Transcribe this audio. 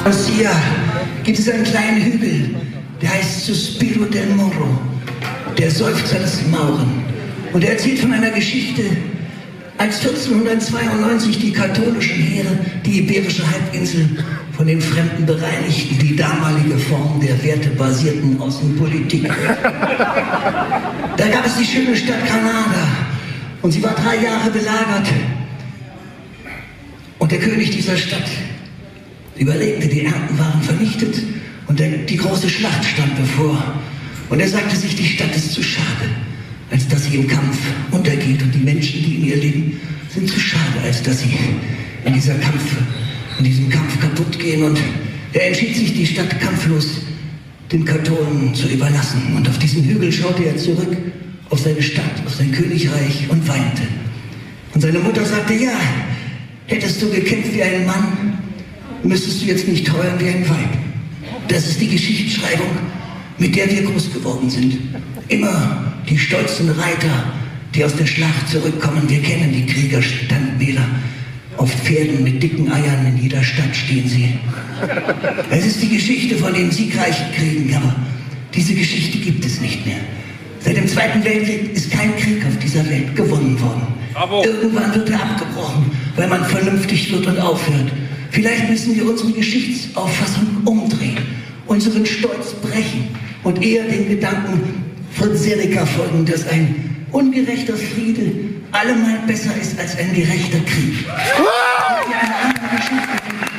Hier gibt es einen kleinen Hügel, der heißt Suspiro del Moro, der Seufzer des Mauren. Und er erzählt von einer Geschichte, als 1492 die katholischen Heere die iberische Halbinsel von den Fremden bereinigten, die damalige Form der wertebasierten Außenpolitik. Da gab es die schöne Stadt Granada und sie war 3 Jahre belagert. Und der König dieser Stadt überlegte, die Ernten waren vernichtet und die große Schlacht stand bevor. Und er sagte sich, die Stadt ist zu schade, als dass sie im Kampf untergeht, und die Menschen, die in ihr leben, sind zu schade, als dass sie in diesem Kampf kaputt gehen. Und er entschied sich, die Stadt kampflos den Katholen zu überlassen. Und auf diesen Hügel schaute er zurück auf seine Stadt, auf sein Königreich und weinte. Und seine Mutter sagte, ja, hättest du gekämpft wie ein Mann, müsstest du jetzt nicht heulen wie ein Weib. Das ist die Geschichtsschreibung, mit der wir groß geworden sind. Immer die stolzen Reiter, die aus der Schlacht zurückkommen. Wir kennen die Kriegerstandbilder. Auf Pferden mit dicken Eiern in jeder Stadt stehen sie. Es ist die Geschichte von den siegreichen Kriegen, aber diese Geschichte gibt es nicht mehr. Seit dem Zweiten Weltkrieg ist kein Krieg auf dieser Welt gewonnen worden. Bravo. Irgendwann wird er abgebrochen, weil man vernünftig wird und aufhört. Vielleicht müssen wir unsere Geschichtsauffassung umdrehen, unseren Stolz brechen und eher den Gedanken von Seneca folgen, dass ein ungerechter Friede allemal besser ist als ein gerechter Krieg. Eine andere Geschichte.